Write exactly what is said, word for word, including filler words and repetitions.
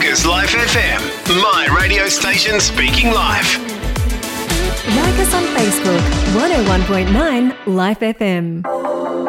is Life F M, my radio station speaking life. Like us on Facebook, one oh one point nine Life F M.